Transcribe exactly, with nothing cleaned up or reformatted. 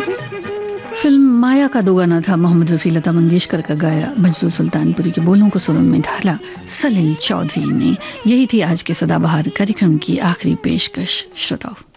Film माया का दो गाना था मोहम्मद रफी लता मंगेशकर का गाया, मंजूर सुल्तानपुरी के बोलों को सुरों में ढाला सलील चौधरी ने। यही थी आज के सदाबहार कार्यक्रम की आखिरी पेशकश। श्रोताओं,